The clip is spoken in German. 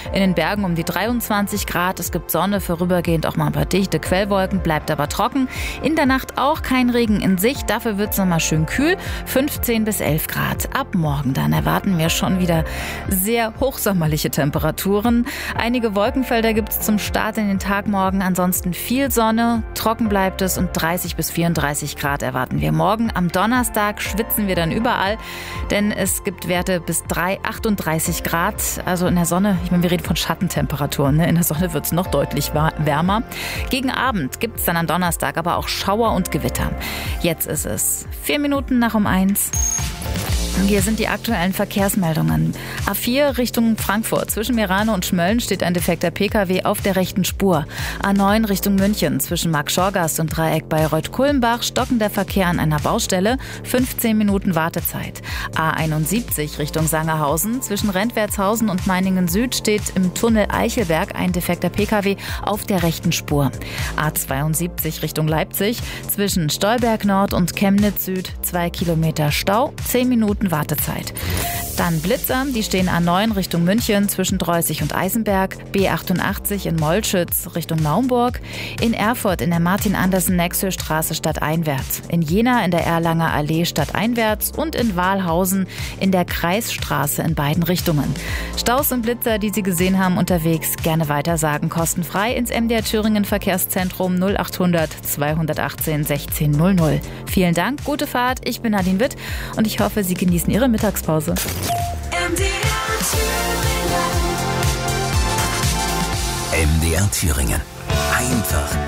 In den Bergen um die 23 Grad. Es gibt Sonne, vorübergehend auch mal ein paar dichte Quellwolken, bleibt aber trocken. In der Nacht auch kein Regen in Sicht. Dafür wird es nochmal schön kühl. 15 bis 11 Grad. Ab morgen dann erwarten wir schon wieder sehr hochsommerliche Temperaturen. Einige Wolkenfelder gibt es zum Start in den Tag morgen. Ansonsten viel Sonne, trocken bleibt es und 30 bis 34 Grad erwarten wir morgen. Am Donnerstag schwitzen wir dann überall, denn es gibt Werte bis 38 Grad. Also in der Sonne, wir reden von Schattentemperaturen. Ne? In der Sonne wird es noch deutlich wärmer. Gegen Abend gibt es dann am Donnerstag aber auch Schauer und Gewitter. Jetzt ist es 4 Minuten nach um 1. Hier sind die aktuellen Verkehrsmeldungen. A4 Richtung Frankfurt. Zwischen Meerane und Schmölln steht ein defekter Pkw auf der rechten Spur. A9 Richtung München. Zwischen Markt-Schorgast und Dreieck Bayreuth-Kulmbach stockender Verkehr an einer Baustelle. 15 Minuten Wartezeit. A71 Richtung Sangerhausen. Zwischen Rentwertshausen und Meiningen Süd steht im Tunnel Eichelberg ein defekter Pkw auf der rechten Spur. A72 Richtung Leipzig. Zwischen Stolberg Nord und Chemnitz Süd 2 Kilometer Stau. 10 Minuten Wartezeit. Dann Blitzer, die stehen A9 Richtung München zwischen Dreußig und Eisenberg, B88 in Mollschütz Richtung Naumburg, in Erfurt in der Martin-Andersen-Nexö-Straße stadteinwärts, in Jena in der Erlanger Allee stadteinwärts und in Wahlhausen in der Kreisstraße in beiden Richtungen. Staus und Blitzer, die Sie gesehen haben unterwegs, gerne weitersagen, kostenfrei ins MDR Thüringen Verkehrszentrum 0800 218 1600. Vielen Dank, gute Fahrt, ich bin Nadine Witt und ich hoffe, Sie genießen Ihre Mittagspause. MDR Thüringen. Einfach